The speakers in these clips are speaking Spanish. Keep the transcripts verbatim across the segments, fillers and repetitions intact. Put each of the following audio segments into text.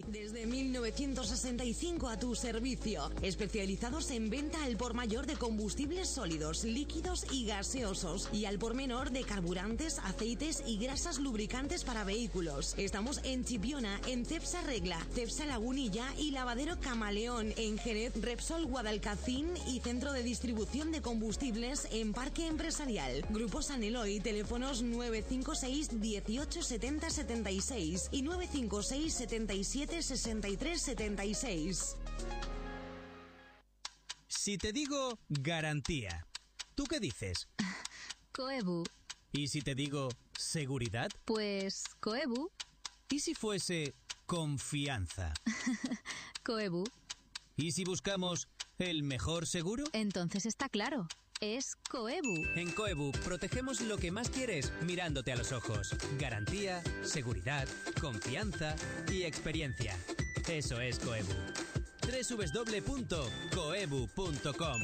desde mil novecientos sesenta y cinco a tu servicio. Especializados en venta al por mayor de combustibles sólidos, líquidos y gaseosos, y al por menor de carburantes, aceites y grasas lubricantes para vehículos. Estamos en Chipiona, en Cepsa Regla, Cepsa Lagunilla y Lavadero Camaleón, en Jerez, Repsol Guadalcacín y Centro de Distribución de Combustibles en Parque Empresarial. Grupo San Eloy, teléfonos nueve cinco seis dieciocho setenta setenta y seis y nueve cinco seis setenta y siete sesenta y tres setenta y seis. Si te digo garantía, ¿tú qué dices? Coebu. ¿Y si te digo seguridad? Pues Coebu. ¿Y si fuese confianza? Coebu. ¿Y si buscamos el mejor seguro? Entonces está claro. Es Coebu. En Coebu protegemos lo que más quieres mirándote a los ojos. Garantía, seguridad, confianza y experiencia. Eso es Coebu. doble u doble u doble u punto coebu punto com.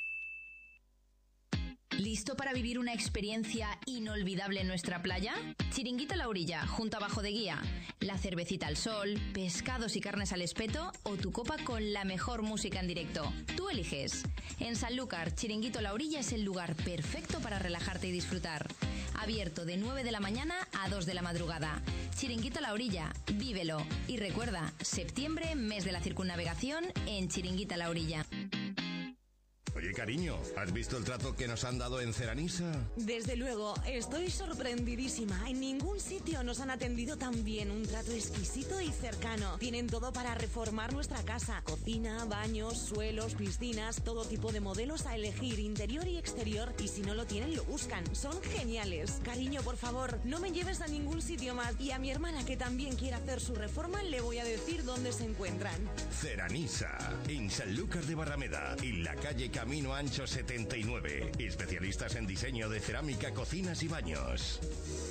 ¿Listo para vivir una experiencia inolvidable en nuestra playa? Chiringuito a la orilla, junto a Bajo de Guía. La cervecita al sol, pescados y carnes al espeto o tu copa con la mejor música en directo. Tú eliges. En Sanlúcar, Chiringuito a la orilla es el lugar perfecto para relajarte y disfrutar. Abierto de nueve de la mañana a dos de la madrugada. Chiringuito a la orilla, vívelo. Y recuerda, septiembre, mes de la circunnavegación en Chiringuito a la orilla. Oye, cariño, ¿has visto el trato que nos han dado en Ceranisa? Desde luego, estoy sorprendidísima. En ningún sitio nos han atendido tan bien. Un trato exquisito y cercano. Tienen todo para reformar nuestra casa. Cocina, baños, suelos, piscinas, todo tipo de modelos a elegir, interior y exterior. Y si no lo tienen, lo buscan. Son geniales. Cariño, por favor, no me lleves a ningún sitio más. Y a mi hermana, que también quiere hacer su reforma, le voy a decir dónde se encuentran. Ceranisa, en Sanlúcar de Barrameda, en la calle Camino Ancho setenta y nueve. Especialistas en diseño de cerámica, cocinas y baños.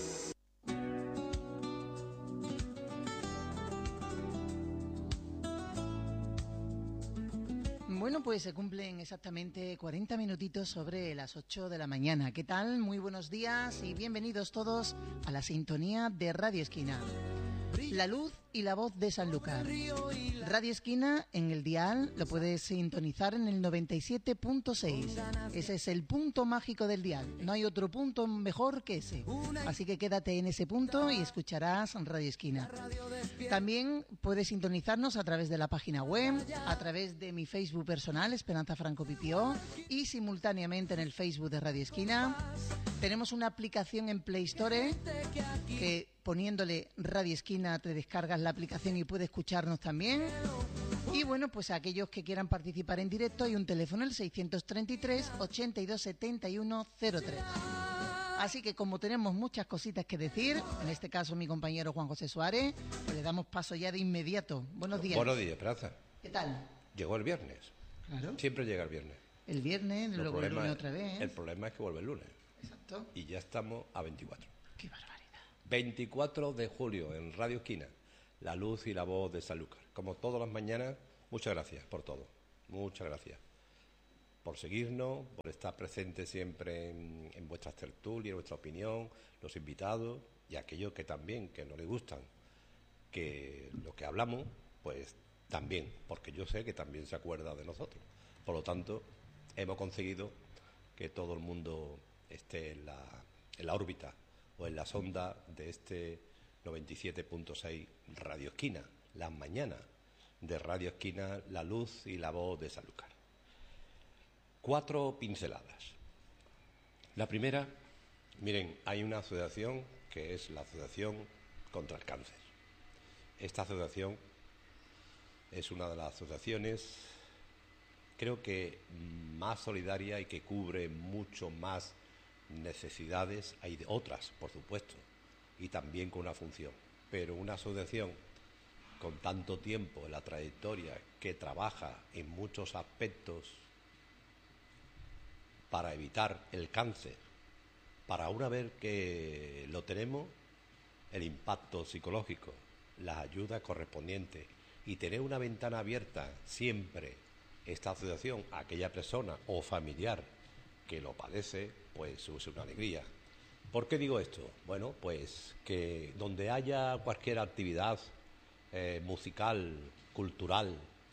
Bueno, pues se cumplen exactamente cuarenta minutitos sobre las ocho de la mañana. ¿Qué tal? Muy buenos días y bienvenidos todos a la sintonía de Radio Esquina. La luz y la voz de Sanlúcar. Radio Esquina en el dial lo puedes sintonizar en el noventa y siete punto seis. Ese es el punto mágico del dial. No hay otro punto mejor que ese. Así que quédate en ese punto y escucharás Radio Esquina. También puedes sintonizarnos a través de la página web, a través de mi Facebook personal, Esperanza Franco Pipió, y simultáneamente en el Facebook de Radio Esquina. Tenemos una aplicación en Play Store que poniéndole Radio Esquina te descargas la aplicación y puedes escucharnos también. Y bueno, pues a aquellos que quieran participar en directo hay un teléfono, el seiscientos treinta y tres, ochenta y dos setenta y uno cero tres. Así que como tenemos muchas cositas que decir, en este caso mi compañero Juan José Suárez, pues le damos paso ya de inmediato. Buenos días. Buenos días, Esperanza. ¿Qué tal? Llegó el viernes. Claro. Siempre llega el viernes. El viernes, el luego el lunes es, otra vez. El problema es que vuelve el lunes. Exacto. Y ya estamos a veinticuatro. Qué barbaridad. veinticuatro de julio en Radio Esquina, la luz y la voz de Sanlúcar. Como todas las mañanas, muchas gracias por todo. Muchas gracias por seguirnos, por estar presentes siempre en, en vuestras tertulias, en vuestra opinión, los invitados y aquellos que también, que no les gustan, que lo que hablamos, pues también, porque yo sé que también se acuerda de nosotros. Por lo tanto, hemos conseguido que todo el mundo esté en la, en la órbita o en la sonda de este noventa y siete punto seis Radio Esquina, las mañanas de Radio Esquina, la luz y la voz de Sanlúcar. Cuatro pinceladas. La primera, miren, hay una asociación que es la Asociación contra el Cáncer. Esta asociación es una de las asociaciones, creo que más solidaria y que cubre mucho más necesidades. Hay de otras, por supuesto, y también con una función, pero una asociación con tanto tiempo en la trayectoria que trabaja en muchos aspectos para evitar el cáncer, para una vez que lo tenemos, el impacto psicológico, las ayudas correspondientes y tener una ventana abierta siempre esta asociación a aquella persona o familiar que lo padece, pues es una alegría. ¿Por qué digo esto? Bueno, pues que donde haya cualquier actividad eh, musical, cultural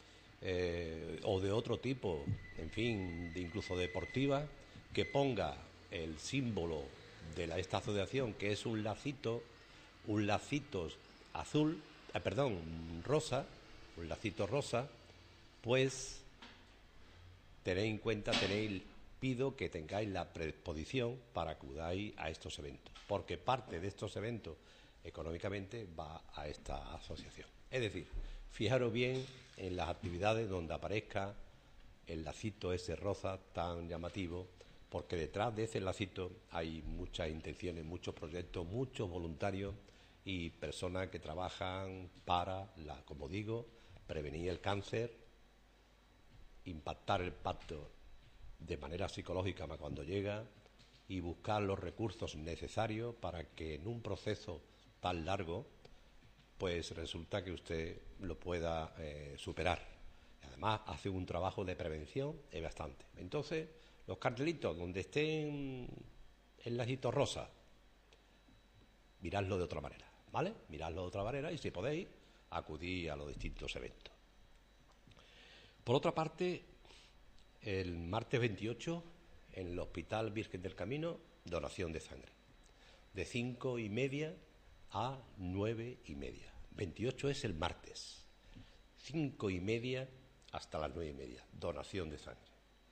eh, o de otro tipo, en fin, de incluso deportiva, que ponga el símbolo de la, esta asociación, que es un lacito, un lacito azul, eh, perdón, rosa, un lacito rosa, pues tenéis en cuenta, tenéis, pido que tengáis la predisposición para acudáis a estos eventos, porque parte de estos eventos económicamente va a esta asociación. Es decir, fijaros bien en las actividades donde aparezca el lacito ese rosa tan llamativo, porque detrás de ese lacito hay muchas intenciones, muchos proyectos, muchos voluntarios y personas que trabajan para, la, como digo, prevenir el cáncer, impactar el pacto de manera psicológica cuando llega y buscar los recursos necesarios para que en un proceso tan largo pues resulta que usted lo pueda eh, superar. Además hace un trabajo de prevención es bastante. Entonces los cartelitos donde estén el lacito rosa, miradlo de otra manera, ¿vale? Miradlo de otra manera y si podéis acudid a los distintos eventos. Por otra parte, el martes veintiocho, en el Hospital Virgen del Camino, donación de sangre. De cinco y media a nueve y media. veintiocho es el martes. Cinco y media hasta las nueve y media. Donación de sangre.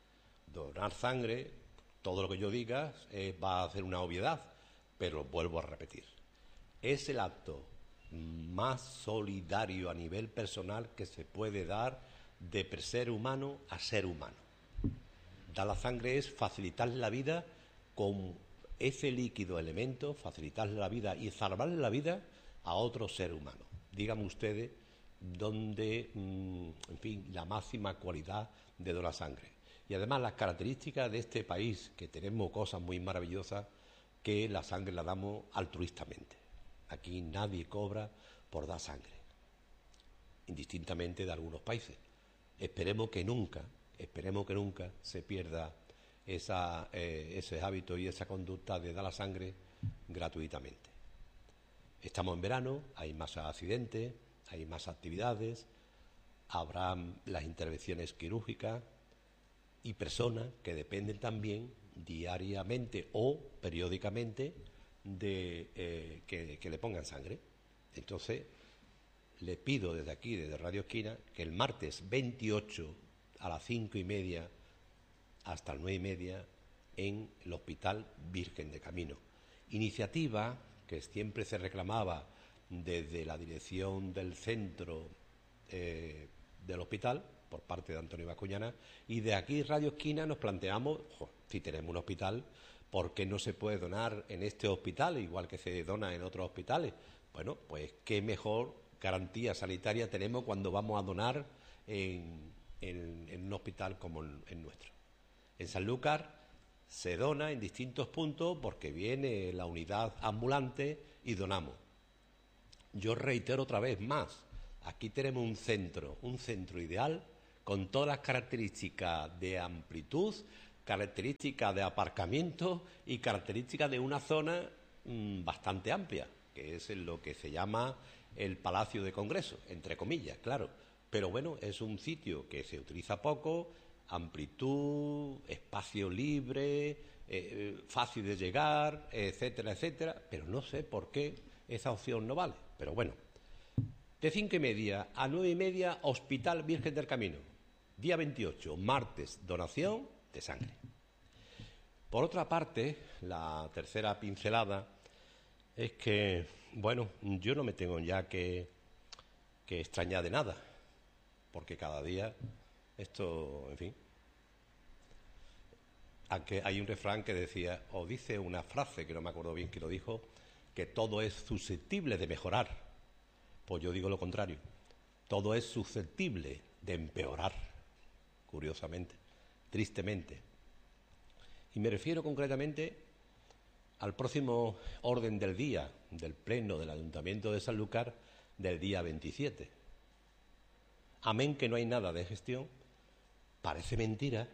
Donar sangre, todo lo que yo diga, eh, va a ser una obviedad, pero vuelvo a repetir. Es el acto más solidario a nivel personal que se puede dar de ser humano a ser humano. Dar la sangre es facilitarle la vida con ese líquido elemento, facilitarle la vida y salvarle la vida a otro ser humano. Díganme ustedes dónde, en fin, la máxima cualidad de donar sangre. Y además las características de este país, que tenemos cosas muy maravillosas, que la sangre la damos altruistamente. Aquí nadie cobra por dar sangre, indistintamente de algunos países. Esperemos que nunca, esperemos que nunca se pierda esa, eh, ese hábito y esa conducta de dar la sangre gratuitamente. Estamos en verano, hay más accidentes, hay más actividades, habrá las intervenciones quirúrgicas y personas que dependen también diariamente o periódicamente de eh, que, que le pongan sangre. Entonces, le pido desde aquí, desde Radio Esquina, que el martes veintiocho a las cinco y media hasta las nueve y media en el Hospital Virgen de Camino. Iniciativa que siempre se reclamaba desde la dirección del centro eh, del hospital, por parte de Antonio Bascuñana, y de aquí Radio Esquina nos planteamos, jo, si tenemos un hospital, ¿por qué no se puede donar en este hospital, igual que se dona en otros hospitales? Bueno, pues qué mejor garantía sanitaria tenemos cuando vamos a donar en, en, en un hospital como el, el nuestro. En Sanlúcar se dona en distintos puntos porque viene la unidad ambulante y donamos. Yo reitero otra vez más, aquí tenemos un centro, un centro ideal con todas las características de amplitud, características de aparcamiento y características de una zona mmm, bastante amplia, que es en lo que se llama el Palacio de Congreso, entre comillas, claro. Pero bueno, es un sitio que se utiliza poco, amplitud, espacio libre, eh, fácil de llegar, etcétera, etcétera, pero no sé por qué esa opción no vale. Pero bueno, de cinco y media a nueve y media, Hospital Virgen del Camino. Día veintiocho, martes, donación de sangre. Por otra parte, la tercera pincelada es que, bueno, yo no me tengo ya que, que extrañar de nada, porque cada día esto, en fin, aunque hay un refrán que decía, o dice una frase, que no me acuerdo bien quién lo dijo, que todo es susceptible de mejorar. Pues yo digo lo contrario, todo es susceptible de empeorar, curiosamente, tristemente. Y me refiero concretamente al próximo orden del día del Pleno del Ayuntamiento de Sanlúcar del día veintisiete. Amén que no hay nada de gestión, parece mentira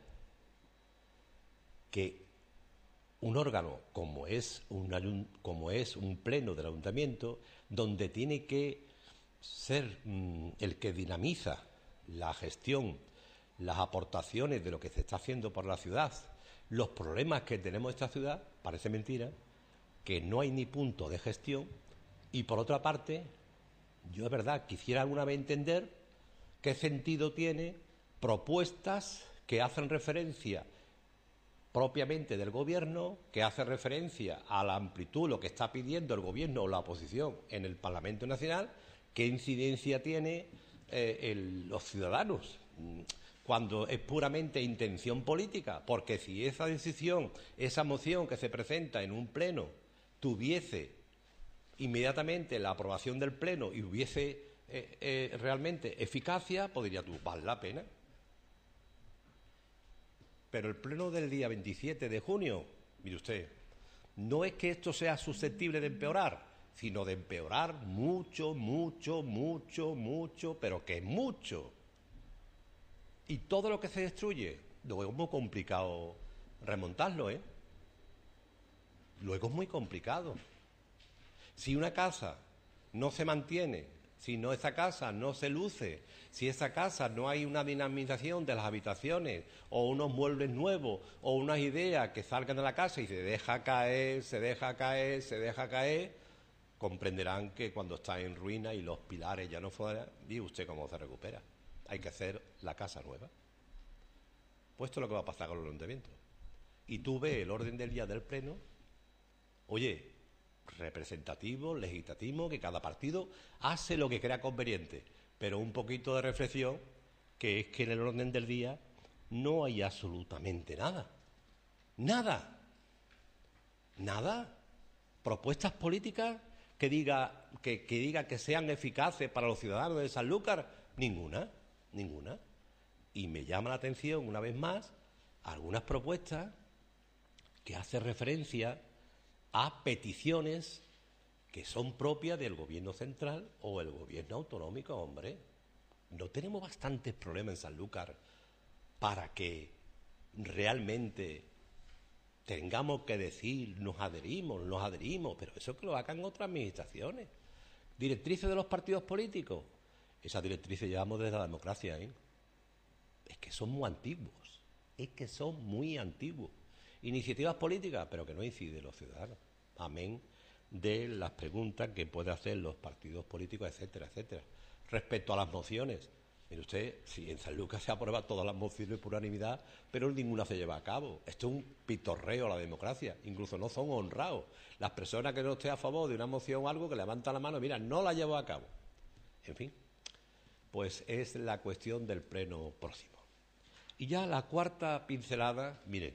que un órgano como es un, como es un pleno del ayuntamiento, donde tiene que ser mmm, el que dinamiza la gestión, las aportaciones de lo que se está haciendo por la ciudad, los problemas que tenemos en esta ciudad, parece mentira, que no hay ni punto de gestión. Y por otra parte, yo de verdad quisiera alguna vez entender qué sentido tiene propuestas que hacen referencia propiamente del Gobierno, que hacen referencia a la amplitud, lo que está pidiendo el Gobierno o la oposición en el Parlamento Nacional, qué incidencia tiene eh, el, los ciudadanos, cuando es puramente intención política, porque si esa decisión, esa moción que se presenta en un pleno tuviese inmediatamente la aprobación del pleno y hubiese eh, eh, realmente eficacia, podría tú, vale la pena. Pero el pleno del día veintisiete de junio, mire usted, no es que esto sea susceptible de empeorar, sino de empeorar mucho, mucho, mucho, mucho, pero que mucho. Y todo lo que se destruye, luego es muy complicado remontarlo, ¿eh? Luego es muy complicado. Si una casa no se mantiene, si no esa casa no se luce, si esa casa no hay una dinamización de las habitaciones o unos muebles nuevos o unas ideas que salgan de la casa y se deja caer, se deja caer, se deja caer, comprenderán que cuando está en ruina y los pilares ya no fueran, ¿y usted cómo se recupera? Hay que hacer la casa nueva. Pues esto es lo que va a pasar con los ayuntamientos. Y tú ves el orden del día del pleno, oye, representativo, legislativo, que cada partido hace lo que crea conveniente, pero un poquito de reflexión, que es que en el orden del día no hay absolutamente nada. Nada. Nada. Propuestas políticas que diga que, que diga que sean eficaces para los ciudadanos de Sanlúcar, ninguna, ninguna. Y me llama la atención, una vez más, algunas propuestas que hacen referencia a peticiones que son propias del Gobierno central o el Gobierno autonómico. Hombre, no tenemos bastantes problemas en Sanlúcar para que realmente tengamos que decir nos adherimos, nos adherimos, pero eso que lo hagan otras administraciones. Directrices de los partidos políticos, esas directrices llevamos desde la democracia, ¿eh? Es que son muy antiguos, es que son muy antiguos. Iniciativas políticas, pero que no inciden los ciudadanos. Amén de las preguntas que pueden hacer los partidos políticos, etcétera, etcétera. Respecto a las mociones, mire usted, si en Sanlúcar se aprueban todas las mociones por unanimidad, pero ninguna se lleva a cabo. Esto es un pitorreo a la democracia, incluso no son honrados. Las personas que no estén a favor de una moción o algo, que levantan la mano, mira, no la llevo a cabo. En fin, pues es la cuestión del pleno próximo. Y ya la cuarta pincelada, miren,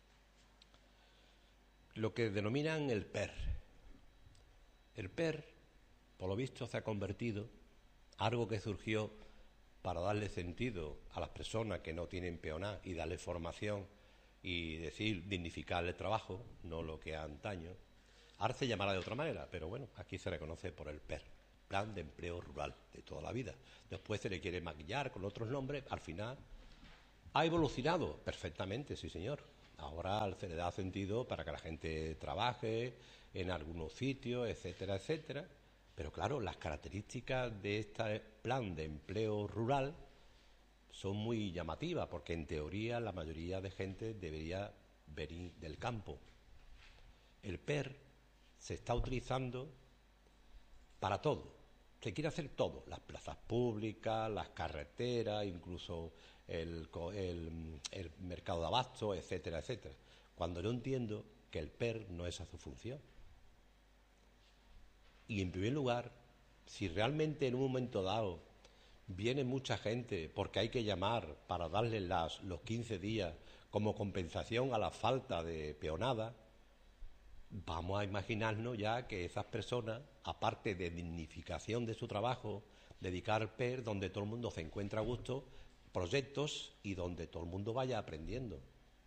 lo que denominan el P E R. El P E R, por lo visto, se ha convertido en algo que surgió para darle sentido a las personas que no tienen peonada y darle formación y decir, dignificar el trabajo, no lo que antaño. Ahora se llamará de otra manera, pero bueno, aquí se reconoce por el P E R, Plan de Empleo Rural, de toda la vida. Después se le quiere maquillar con otros nombres, al final ha evolucionado perfectamente, sí señor. Ahora se le da sentido para que la gente trabaje en algunos sitios, etcétera, etcétera. Pero claro, las características de este plan de empleo rural son muy llamativas, porque en teoría la mayoría de gente debería venir del campo. El P E R se está utilizando para todo. Se quiere hacer todo, las plazas públicas, las carreteras, incluso el, el, el mercado de abasto, etcétera, etcétera. Cuando no entiendo que el P E R no es a su función. Y en primer lugar, si realmente en un momento dado viene mucha gente porque hay que llamar para darle las, los quince días como compensación a la falta de peonada, vamos a imaginarnos ya que esas personas, aparte de dignificación de su trabajo, dedicar al P E R donde todo el mundo se encuentra a gusto, proyectos y donde todo el mundo vaya aprendiendo.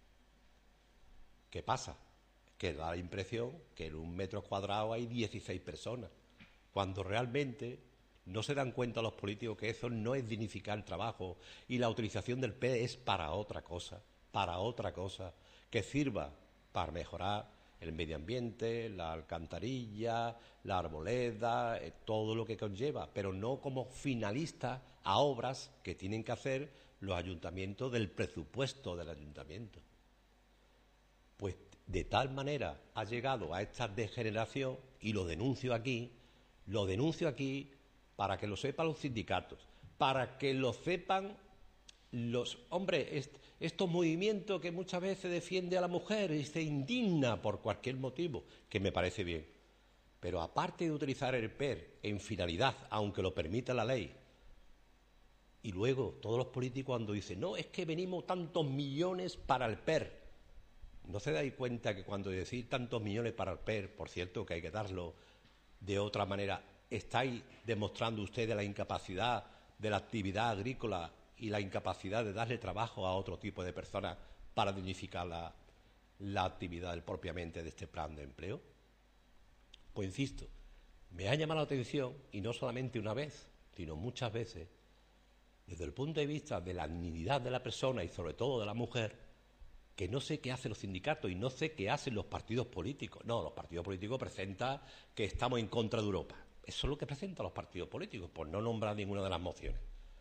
¿Qué pasa? Que da la impresión que en un metro cuadrado hay dieciséis personas, cuando realmente no se dan cuenta los políticos que eso no es dignificar el trabajo y la utilización del P E R es para otra cosa, para otra cosa, que sirva para mejorar el medio ambiente, la alcantarilla, la arboleda, eh, todo lo que conlleva, pero no como finalista a obras que tienen que hacer los ayuntamientos del presupuesto del ayuntamiento. Pues de tal manera ha llegado a esta degeneración, y lo denuncio aquí, lo denuncio aquí para que lo sepan los sindicatos, para que lo sepan los... Hombre, est, estos movimientos que muchas veces defiende a la mujer y se indigna por cualquier motivo, que me parece bien. Pero aparte de utilizar el P E R en finalidad, aunque lo permita la ley, y luego todos los políticos cuando dicen, no, es que venimos tantos millones para el P E R. ¿No se dais cuenta que cuando decís tantos millones para el P E R, por cierto, que hay que darlo de otra manera, estáis demostrando ustedes la incapacidad de la actividad agrícola y la incapacidad de darle trabajo a otro tipo de personas para dignificar la, la actividad del, propiamente de este plan de empleo? Pues insisto, me ha llamado la atención, y no solamente una vez, sino muchas veces, desde el punto de vista de la dignidad de la persona y sobre todo de la mujer, que no sé qué hacen los sindicatos y no sé qué hacen los partidos políticos. No, los partidos políticos presentan que estamos en contra de Europa. Eso es lo que presentan los partidos políticos, por no nombrar ninguna de las mociones.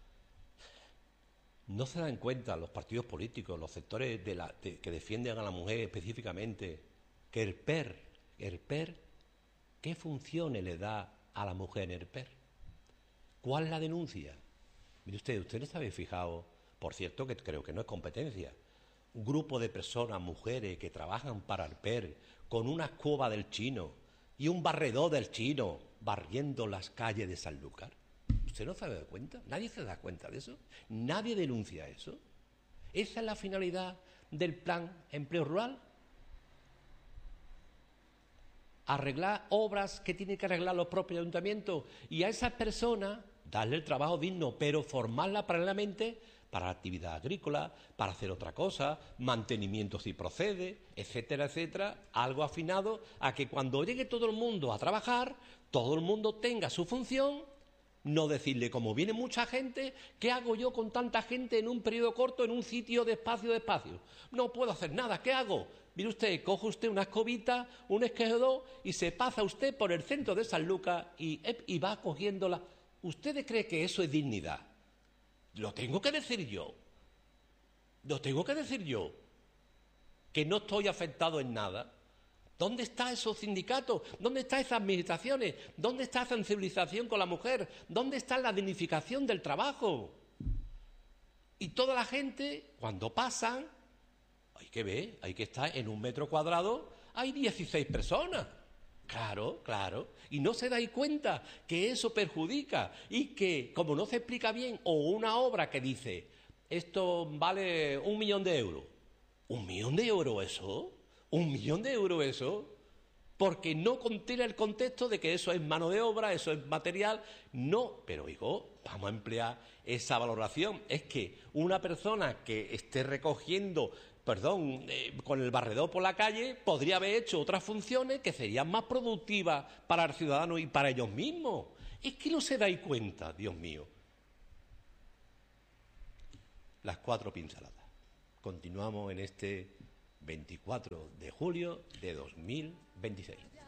No se dan cuenta los partidos políticos, los sectores de la, de, que defienden a la mujer específicamente, que el P E R, el P E R, ¿qué funciones le da a la mujer en el P E R? ¿Cuál es la denuncia? Mire usted, usted no se había fijado, por cierto, que creo que no es competencia, un grupo de personas, mujeres, que trabajan para el P E R, con una escoba del Chino y un barredor del Chino, barriendo las calles de Sanlúcar. ¿Usted no se da cuenta? ¿Nadie se da cuenta de eso? ¿Nadie denuncia eso? ¿Esa es la finalidad del plan empleo rural? Arreglar obras que tienen que arreglar los propios ayuntamientos y a esas personas darle el trabajo digno, pero formarla paralelamente para la actividad agrícola, para hacer otra cosa, mantenimiento si procede, etcétera, etcétera, algo afinado a que cuando llegue todo el mundo a trabajar, todo el mundo tenga su función, no decirle, como viene mucha gente, ¿qué hago yo con tanta gente en un periodo corto, en un sitio de espacio de espacio? No puedo hacer nada, ¿qué hago? Mire usted, coge usted una escobita, un esquejedor y se pasa usted por el centro de Sanlúcar y, y va cogiéndola. ¿Usted cree que eso es dignidad? Lo tengo que decir yo. Lo tengo que decir yo. Que no estoy afectado en nada. ¿Dónde están esos sindicatos? ¿Dónde están esas administraciones? ¿Dónde está esa sensibilización con la mujer? ¿Dónde está la dignificación del trabajo? Y toda la gente, cuando pasan, hay que ver, hay que estar en un metro cuadrado, hay dieciséis personas. Claro, claro. Y no se dais cuenta que eso perjudica y que, como no se explica bien, o una obra que dice, esto vale un millón de euros. ¿Un millón de euros eso? ¿Un millón de euros eso? Porque no contiene el contexto de que eso es mano de obra, eso es material. No, pero hijo, vamos a emplear esa valoración. Es que una persona que esté recogiendo, perdón, eh, con el barredor por la calle, podría haber hecho otras funciones que serían más productivas para el ciudadano y para ellos mismos. Es que no se dais cuenta, Dios mío. Las cuatro pinceladas. Continuamos en este veinticuatro de julio de dos mil veintiséis.